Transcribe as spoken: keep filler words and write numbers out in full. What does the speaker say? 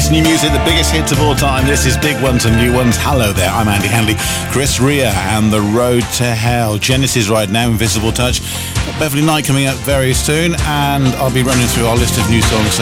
best new music, the biggest hits of all time. This is Big Ones and New Ones. Hello there, I'm Andy Handley. Chris Rea and The Road to Hell. Genesis right now, Invisible Touch. Beverly Knight coming up very soon, and I'll be running through our list of new songs, so